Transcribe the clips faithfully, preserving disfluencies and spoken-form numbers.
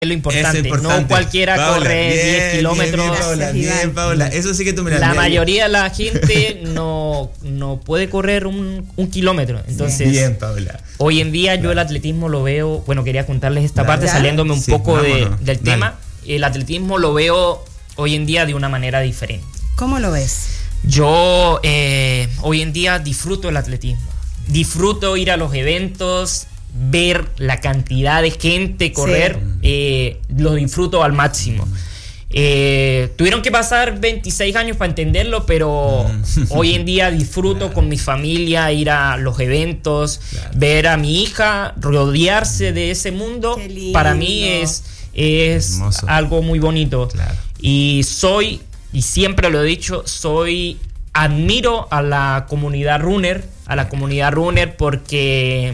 es lo importante. Es importante. No cualquiera Paola, corre bien, diez kilómetros. Bien, bien, Paola, bien, Paola. Eso sí que tú me la La bien. mayoría de la gente no, no puede correr un, un kilómetro. Entonces, bien, Paola. Hoy en día, claro, yo el atletismo lo veo. Bueno, quería contarles esta parte, ¿Ya? saliéndome un sí, poco de, del Dale. tema. El atletismo lo veo hoy en día de una manera diferente. ¿Cómo lo ves? Yo eh, hoy en día disfruto el atletismo. Disfruto ir a los eventos, ver la cantidad de gente correr, sí. eh, lo disfruto al máximo. Eh, tuvieron que pasar veintiséis años para entenderlo, pero hoy en día disfruto claro. con mi familia, ir a los eventos, claro. ver a mi hija rodearse de ese mundo. Para mí es, es algo muy bonito. Claro. Y soy, y siempre lo he dicho, soy, admiro a la comunidad runner, a la comunidad runner porque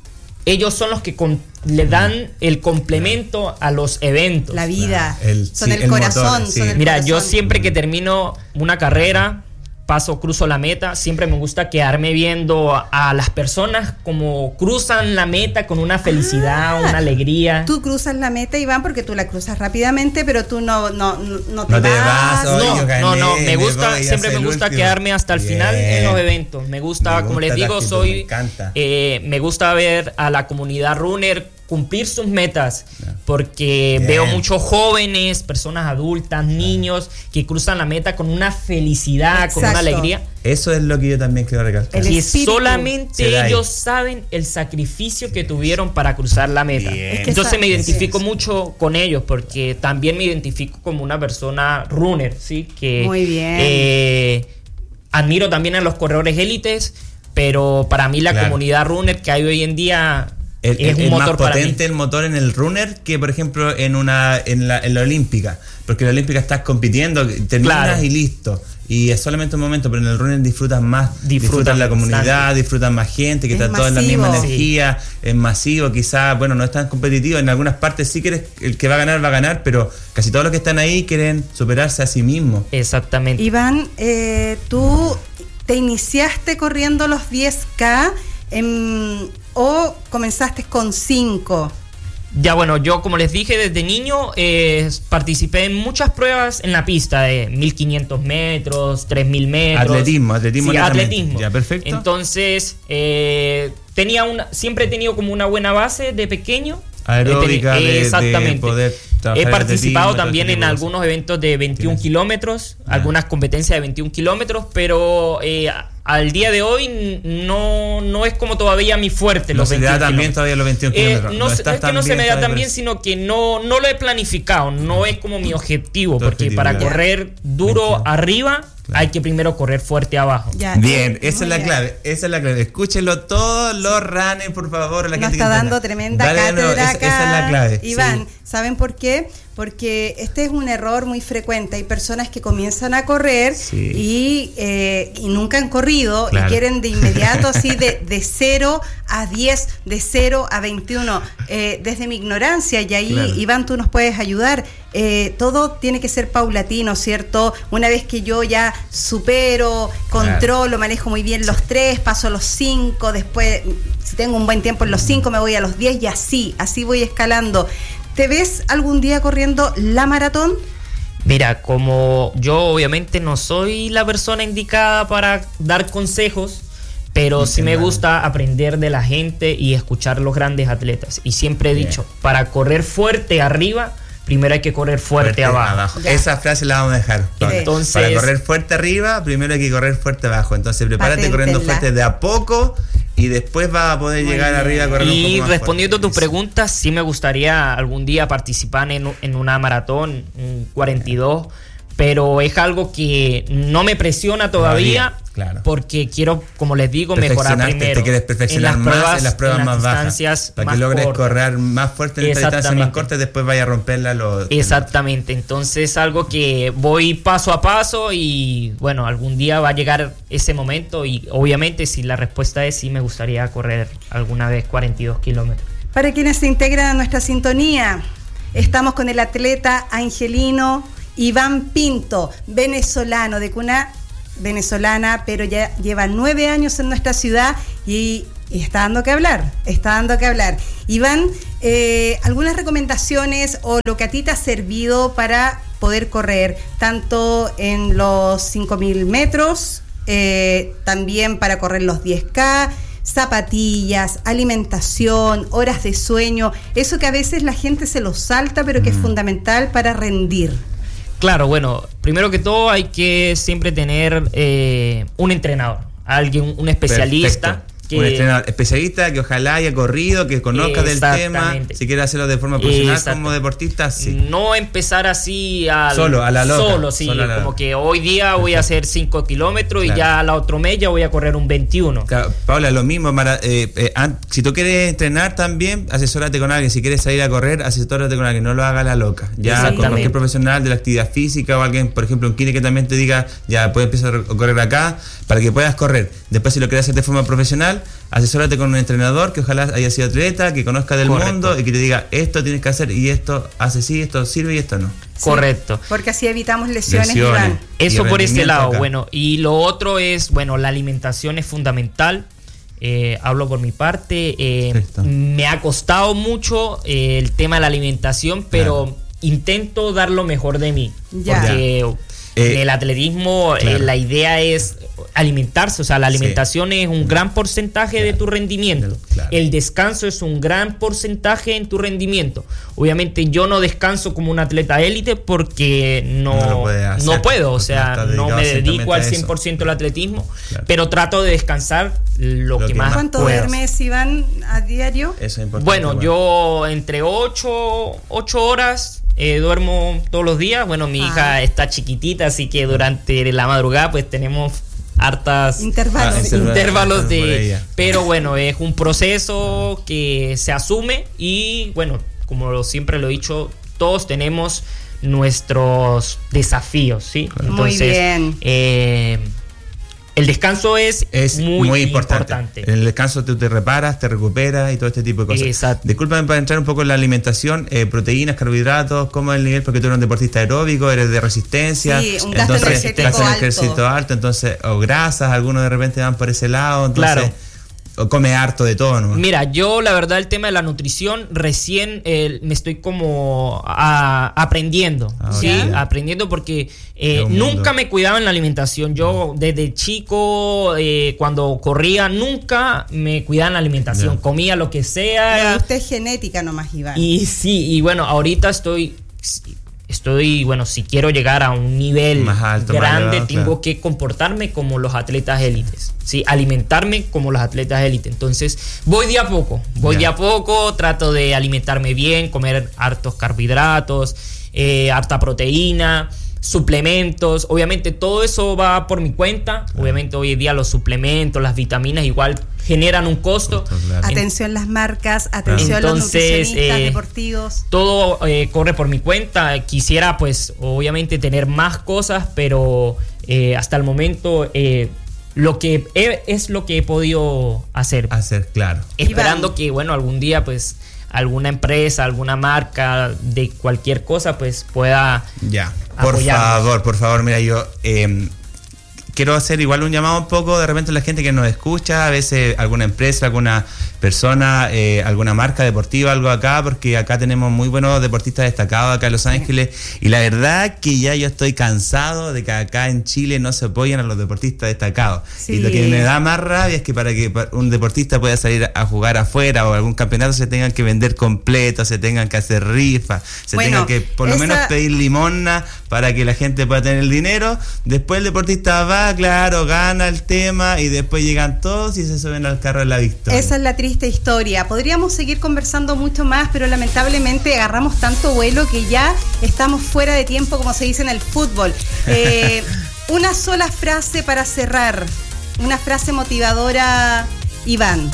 ellos son los que con, le dan el complemento a los eventos. La vida, el, son sí, el, el corazón. Motor, sí. Son el Mira, corazón. yo siempre que termino una carrera, paso, cruzo la meta, siempre me gusta quedarme viendo a, a las personas como cruzan la meta con una felicidad, ah, una alegría. Tú cruzas la meta, Iván, porque tú la cruzas rápidamente, pero tú no, no, no te no vas. Te vas no, oh, gané, no, no, me me gusta, voy, siempre me gusta último. quedarme hasta el Bien. final en los eventos. Me gusta, me como gusta les digo, soy, me encanta. Eh, me gusta ver a la comunidad runner cumplir sus metas, porque Bien. veo muchos jóvenes, personas adultas, niños que cruzan la meta con una felicidad, Exacto. con una alegría. Eso es lo que yo también quiero recalcar. Y solamente ellos saben el sacrificio que tuvieron para cruzar la meta. Es que Entonces me identifico sí. mucho con ellos, porque también me identifico como una persona runner, ¿sí? Que, Muy bien. Eh, admiro también a los corredores élites, pero para mí la claro. comunidad runner que hay hoy en día El, es el, un motor más potente el motor en el runner que por ejemplo en una en la, en la olímpica, porque en la olímpica estás compitiendo, terminas claro. y listo, y es solamente un momento, pero en el runner disfrutas más, disfrutan, disfrutas la comunidad, bastante. disfrutas más gente, que es está toda en la misma energía, sí. es masivo, quizás, bueno, no es tan competitivo, en algunas partes sí que el que va a ganar va a ganar, pero casi todos los que están ahí quieren superarse a sí mismos. Exactamente. Iván, eh, tú te iniciaste corriendo los diez K en... ¿O comenzaste con cinco? Ya bueno, yo como les dije desde niño eh, participé en muchas pruebas en la pista de mil quinientos metros, tres mil metros. Atletismo, atletismo. Sí, atletismo. Ya, perfecto. Entonces, eh, tenía una, siempre he tenido como una buena base de pequeño. Aeróbica, eh, de, exactamente. De poder he participado también en algunos eventos de veintiún kilómetros, ah. algunas competencias de veintiún kilómetros, pero eh, al día de hoy no, no es como todavía mi fuerte. No los se me da tan bien todavía los veintiún kilómetros. Eh, no, no, es que no se me da tan bien, sino que no, no lo he planificado, no es como mi objetivo, tu porque objetivo, para ya. correr duro veintiún. Arriba, claro. hay que primero correr fuerte abajo. Ya, bien, esa es la bien. clave, esa es la clave. Escúchenlo todos los runners, por favor. La Nos gente está que dando tremenda Dale, cátedra no, esa, acá. esa es la clave. Iván, sí. ¿saben por qué? Porque este es un error muy frecuente. Hay personas que comienzan a correr sí. y, eh, y nunca han corrido claro. y quieren de inmediato así de, de cero a diez, de cero a veintiuno. Eh, desde mi ignorancia, y ahí claro. Iván, tú nos puedes ayudar. Eh, todo tiene que ser paulatino, ¿cierto? Una vez que yo ya supero, controlo, claro. manejo muy bien los tres, paso a los cinco, después si tengo un buen tiempo en los cinco me voy a los diez y así, así voy escalando. ¿Te ves algún día corriendo la maratón? Mira, como yo obviamente no soy la persona indicada para dar consejos, pero sí me gusta aprender de la gente y escuchar los grandes atletas. Y siempre he dicho, yeah. para correr fuerte arriba, primero hay que correr fuerte, fuerte abajo. abajo. Esa frase la vamos a dejar. Entonces, para correr fuerte arriba, primero hay que correr fuerte abajo. Entonces prepárate Paténtela. corriendo fuerte de a poco y después vas a poder Muy llegar bien. arriba a correr un poco más respondiendo fuerte. a tu pregunta, sí me gustaría algún día participar en, en una maratón, un cuarenta y dos, pero es algo que no me presiona todavía. todavía. Claro. Porque quiero, como les digo, mejorar primero. Te quieres perfeccionar en más pruebas, en las pruebas en las más bajas. Para más que logres cortas. correr más fuerte en estas distancias más cortas, después vaya a romperla. Los, Exactamente. Entonces es algo que voy paso a paso y bueno, algún día va a llegar ese momento y obviamente si la respuesta es sí, me gustaría correr alguna vez cuarenta y dos kilómetros. Para quienes se integran a nuestra sintonía, estamos con el atleta angelino Iván Pinto, venezolano de cuna venezolana, pero ya lleva nueve años en nuestra ciudad y Y está dando que hablar, está dando que hablar. Iván, eh, algunas recomendaciones o lo que a ti te ha servido para poder correr, tanto en los cinco mil metros, eh, también para correr los diez K, zapatillas, alimentación, horas de sueño, eso que a veces la gente se lo salta, pero que mm. es fundamental para rendir. Claro, bueno, primero que todo hay que siempre tener eh, un entrenador, alguien, un especialista. Perfecto. Que, un entrenador especialista que ojalá haya corrido, que conozca del tema, si quiere hacerlo de forma profesional como deportista, sí. No empezar así al, solo, a la loca. Solo, sí, solo la como loca. Que hoy día voy a hacer cinco kilómetros claro. y ya la otro mes ya voy a correr un veintiuno. Claro, Paula, lo mismo, Mara, eh, eh, si tú quieres entrenar también, asesórate con alguien. Si quieres salir a correr, asesórate con alguien, no lo haga la loca. Ya con cualquier profesional de la actividad física o alguien, por ejemplo, un kine que también te diga, ya puedes empezar a correr acá, para que puedas correr. Después, si lo quieres hacer de forma profesional, asesórate con un entrenador que ojalá haya sido atleta, que conozca del Correcto. mundo y que te diga, esto tienes que hacer y esto hace sí, esto sirve y esto no. Sí, correcto. Porque así evitamos lesiones, lesiones Iván. Eso por ese lado, acá. Bueno, y lo otro es, bueno, la alimentación es fundamental. Eh, hablo por mi parte, eh, me ha costado mucho eh, el tema de la alimentación, pero claro. intento dar lo mejor de mí. Ya. Porque eh, en el atletismo claro. eh, la idea es alimentarse, o sea, la alimentación sí. es un gran porcentaje claro. de tu rendimiento. Claro. El descanso es un gran porcentaje en tu rendimiento. Obviamente yo no descanso como un atleta élite porque no, no, no puedo, o sea, no me dedico al cien por ciento al atletismo, claro. pero trato de descansar lo, lo que, que más ¿Cuánto puedas. duermes, Iván, a diario? Eso es importante. Bueno, yo entre ocho horas Eh, duermo todos los días. Bueno, mi ah. hija está chiquitita, así que durante la madrugada pues tenemos hartas intervalos, ah, intervalos de, pero bueno, es un proceso que se asume y bueno, como siempre lo he dicho, todos tenemos nuestros desafíos, ¿sí? Entonces, muy bien. Eh, el descanso es, es muy, muy importante. importante. En el descanso tú te reparas, te recuperas y todo este tipo de cosas. Exacto. Discúlpame para entrar un poco en la alimentación, eh, proteínas, carbohidratos, ¿cómo es el nivel? Porque tú eres un deportista aeróbico, eres de resistencia. Sí, un gasto energético alto. Ejército alto, entonces, o grasas, algunos de repente van por ese lado, entonces... Claro. O come harto de todo, ¿no? Mira, yo la verdad el tema de la nutrición recién eh, me estoy como a, aprendiendo, ah, ¿sí? Okay. Aprendiendo porque eh, nunca me cuidaba en la alimentación. Yo desde chico, eh, cuando corría, nunca me cuidaba en la alimentación. Yeah. Comía lo que sea. Pero usted es genética nomás, Iván. Y sí, y bueno, ahorita estoy... Estoy, bueno, si quiero llegar a un nivel más alto, grande, más elevado, tengo claro. que comportarme como los atletas élites, ¿sí? Alimentarme como los atletas élites. Entonces, voy de a poco, voy yeah. de a poco, trato de alimentarme bien, comer hartos carbohidratos, eh, harta proteína, suplementos. Obviamente, todo eso va por mi cuenta. Claro. Obviamente, hoy en día los suplementos, las vitaminas, igual generan un costo. Justo, claro. Atención las marcas, atención Entonces, los nutricionistas eh, deportivos. Todo eh, corre por mi cuenta. Quisiera, pues, obviamente tener más cosas, pero eh, hasta el momento eh, lo que he, es lo que he podido hacer. Hacer, claro. Esperando Iván. que, bueno, algún día, pues, alguna empresa, alguna marca de cualquier cosa, pues, pueda ya. Por apoyarnos. favor, por favor, mira, yo... Eh, quiero hacer igual un llamado un poco de repente a la gente que nos escucha, a veces alguna empresa, alguna persona, eh, alguna marca deportiva, algo acá, porque acá tenemos muy buenos deportistas destacados acá en Los Ángeles, y la verdad que ya yo estoy cansado de que acá en Chile no se apoyan a los deportistas destacados. Sí. Y lo que me da más rabia es que para que un deportista pueda salir a jugar afuera o algún campeonato se tengan que vender completo, se tengan que hacer rifas, se bueno, tengan que por lo esa... menos pedir limosna para que la gente pueda tener el dinero. Después el deportista va, claro, gana el tema y después llegan todos y se suben al carro de la victoria. Esa es la triste historia. Podríamos seguir conversando mucho más, pero lamentablemente agarramos tanto vuelo que ya estamos fuera de tiempo, como se dice en el fútbol. Eh, una sola frase para cerrar, una frase motivadora, Iván.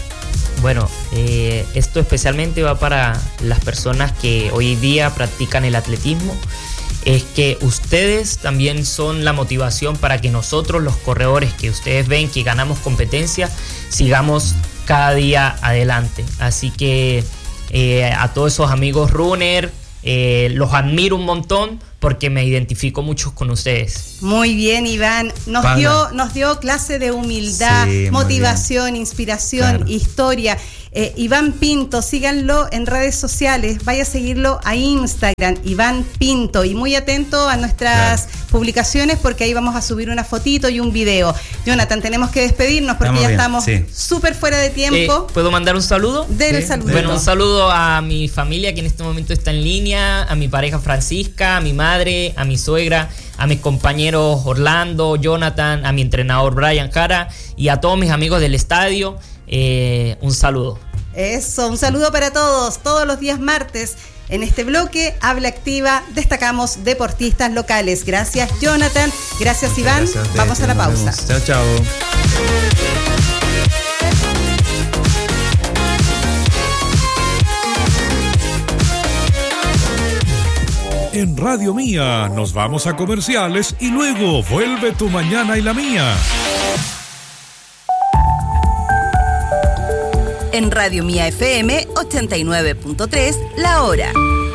Bueno, eh, esto especialmente va para las personas que hoy día practican el atletismo. Es que ustedes también son la motivación para que nosotros, los corredores que ustedes ven que ganamos competencia, sigamos cada día adelante. Así que eh, a todos esos amigos runner, eh, los admiro un montón porque me identifico mucho con ustedes. Muy bien, Iván. Nos Pana. dio nos dio clase de humildad, sí, motivación, inspiración, claro. historia. Eh, Iván Pinto, síganlo en redes sociales, vaya a seguirlo a Instagram, Iván Pinto, y muy atento a nuestras claro. publicaciones porque ahí vamos a subir una fotito y un video. Jonathan, tenemos que despedirnos porque estamos ya bien, estamos súper sí. fuera de tiempo. Eh, ¿Puedo mandar un saludo? Del sí, saludo. Bueno, un saludo a mi familia que en este momento está en línea, a mi pareja Francisca, a mi madre, a mi suegra, a mis compañeros Orlando, Jonathan, a mi entrenador Brian Jara y a todos mis amigos del estadio. Eh, un saludo. Eso, un saludo para todos. Todos los días martes en este bloque Habla Activa destacamos deportistas locales. Gracias, Jonathan. Gracias, Muchas Iván. Gracias a Vamos a la pausa. Chao, chao. En Radio Mía nos vamos a comerciales y luego vuelve tu mañana y la mía. En Radio Mía F M ochenta y nueve punto tres, la hora.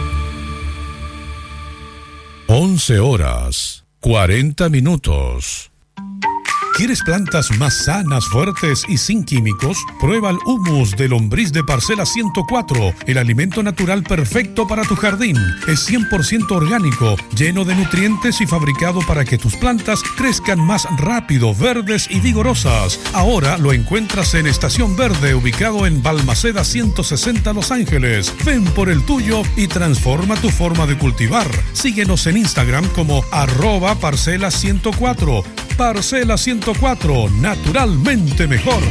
once horas, cuarenta minutos. ¿Quieres plantas más sanas, fuertes y sin químicos? Prueba el humus de lombriz de Parcela ciento cuatro, el alimento natural perfecto para tu jardín. Es cien por ciento orgánico, lleno de nutrientes y fabricado para que tus plantas crezcan más rápido, verdes y vigorosas. Ahora lo encuentras en Estación Verde, ubicado en Balmaceda ciento sesenta, Los Ángeles. Ven por el tuyo y transforma tu forma de cultivar. Síguenos en Instagram como arroba parcela ciento cuatro. Parcela ciento cuatro, naturalmente mejor.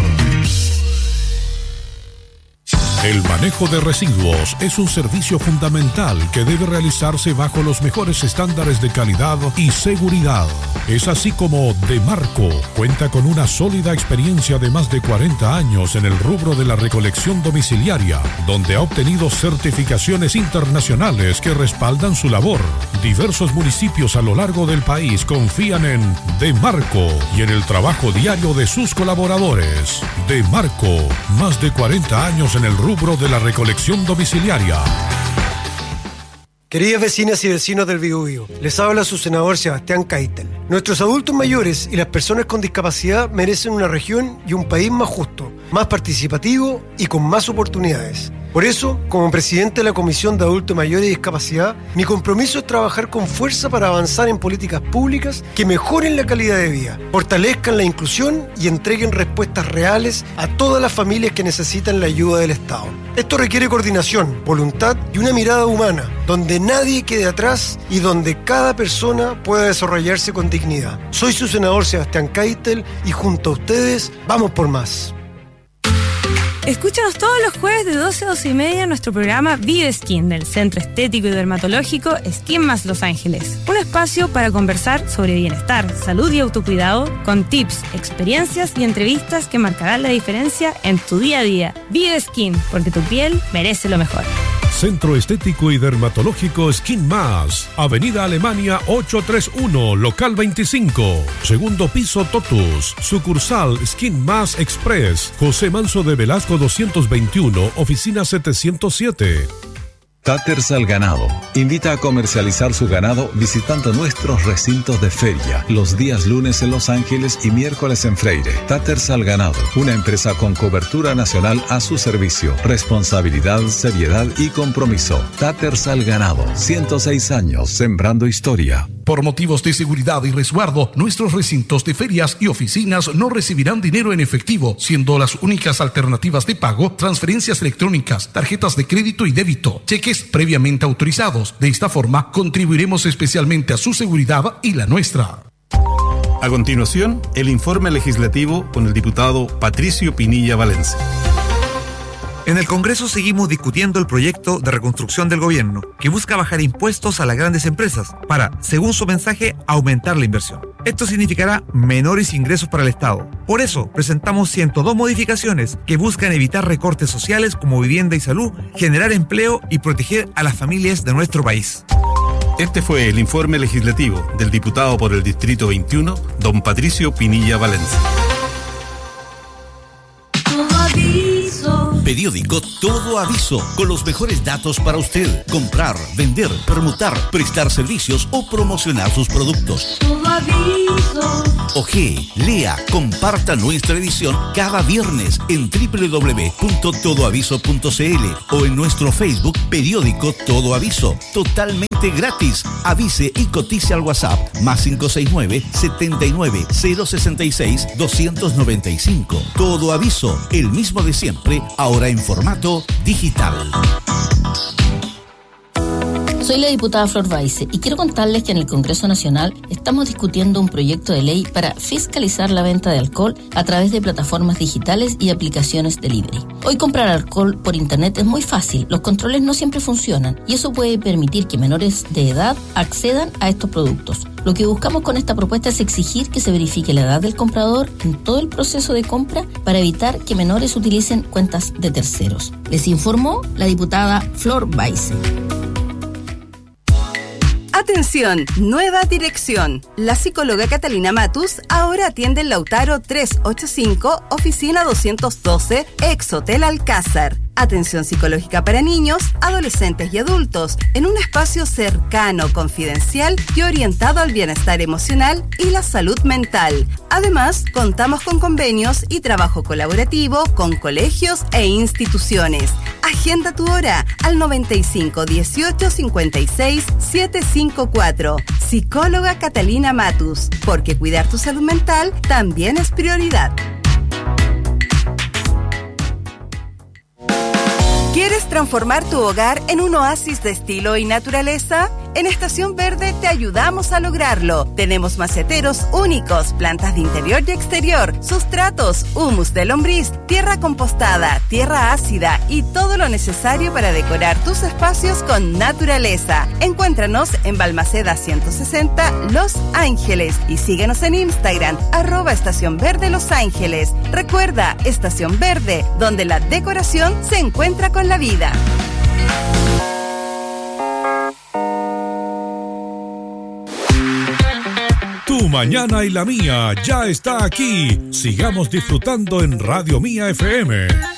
El manejo de residuos es un servicio fundamental que debe realizarse bajo los mejores estándares de calidad y seguridad. Es así como Demarco cuenta con una sólida experiencia de más de cuarenta años en el rubro de la recolección domiciliaria, donde ha obtenido certificaciones internacionales que respaldan su labor. Diversos municipios a lo largo del país confían en Demarco y en el trabajo diario de sus colaboradores. Demarco, más de cuarenta años en el rubro de la recolección domiciliaria. Queridas vecinas y vecinos del Biobío, les habla su senador Sebastián Keitel. Nuestros adultos mayores y las personas con discapacidad merecen una región y un país más justo, más participativo y con más oportunidades. Por eso, como presidente de la Comisión de Adultos Mayores y Discapacidad, mi compromiso es trabajar con fuerza para avanzar en políticas públicas que mejoren la calidad de vida, fortalezcan la inclusión y entreguen respuestas reales a todas las familias que necesitan la ayuda del Estado. Esto requiere coordinación, voluntad y una mirada humana, donde nadie quede atrás y donde cada persona pueda desarrollarse con dignidad. Soy su senador Sebastián Keitel y junto a ustedes, vamos por más. Escúchanos todos los jueves de doce a doce y media en nuestro programa Vive Skin del Centro Estético y Dermatológico Skin Más Los Ángeles. Un espacio para conversar sobre bienestar, salud y autocuidado con tips, experiencias y entrevistas que marcarán la diferencia en tu día a día. Vive Skin, porque tu piel merece lo mejor. Centro Estético y Dermatológico Skin Más, Avenida Alemania ochocientos treinta y uno, local veinticinco, segundo piso Totus, sucursal Skin Más Express, José Manso de Velasco doscientos veintiuno, oficina setecientos siete. Taters al Ganado invita a comercializar su ganado visitando nuestros recintos de feria los días lunes en Los Ángeles y miércoles en Freire. Taters al Ganado, una empresa con cobertura nacional a su servicio, responsabilidad, seriedad y compromiso. Taters al Ganado, ciento seis años sembrando historia. Por motivos de seguridad y resguardo, nuestros recintos de ferias y oficinas no recibirán dinero en efectivo, siendo las únicas alternativas de pago transferencias electrónicas, tarjetas de crédito y débito, cheques previamente autorizados. De esta forma, contribuiremos especialmente a su seguridad y la nuestra. A continuación, el informe legislativo con el diputado Patricio Pinilla Valencia. En el Congreso seguimos discutiendo el proyecto de reconstrucción del gobierno, que busca bajar impuestos a las grandes empresas para, según su mensaje, aumentar la inversión. Esto significará menores ingresos para el Estado. Por eso, presentamos ciento dos modificaciones que buscan evitar recortes sociales como vivienda y salud, generar empleo y proteger a las familias de nuestro país. Este fue el informe legislativo del diputado por el Distrito veintiuno, don Patricio Pinilla Valencia. Periódico Todo Aviso, con los mejores datos para usted. Comprar, vender, permutar, prestar servicios o promocionar sus productos. Todo Aviso. Oje, lea, comparta nuestra edición cada viernes en doble u doble u doble u punto todo aviso punto c l o en nuestro Facebook Periódico Todo Aviso. Totalmente gratis. Avise y cotice al WhatsApp más cinco seis nueve, setenta y nueve, cero sesenta y seis, doscientos noventa y cinco. Todo Aviso, el mismo de siempre, ahora en formato digital. Soy la diputada Flor Baise y quiero contarles que en el Congreso Nacional estamos discutiendo un proyecto de ley para fiscalizar la venta de alcohol a través de plataformas digitales y aplicaciones delivery. Hoy comprar alcohol por internet es muy fácil, los controles no siempre funcionan y eso puede permitir que menores de edad accedan a estos productos. Lo que buscamos con esta propuesta es exigir que se verifique la edad del comprador en todo el proceso de compra para evitar que menores utilicen cuentas de terceros. Les informó la diputada Flor Baise. Atención, nueva dirección. La psicóloga Catalina Matus ahora atiende en Lautaro trescientos ochenta y cinco, oficina doscientos doce, ex Hotel Alcázar. Atención psicológica para niños, adolescentes y adultos, en un espacio cercano, confidencial y orientado al bienestar emocional y la salud mental. Además, contamos con convenios y trabajo colaborativo con colegios e instituciones. Agenda tu hora al noventa y cinco, dieciocho, cincuenta y seis, setecientos cincuenta y cuatro. Psicóloga Catalina Matus, porque cuidar tu salud mental también es prioridad. ¿Quieres transformar tu hogar en un oasis de estilo y naturaleza? En Estación Verde te ayudamos a lograrlo. Tenemos maceteros únicos, plantas de interior y exterior, sustratos, humus de lombriz, tierra compostada, tierra ácida y todo lo necesario para decorar tus espacios con naturaleza. Encuéntranos en Balmaceda ciento sesenta, Los Ángeles, y síguenos en Instagram, arroba Estación Verde Los Ángeles. Recuerda, Estación Verde, donde la decoración se encuentra con la vida. Tu mañana y la mía ya está aquí. Sigamos disfrutando en Radio Mía F M.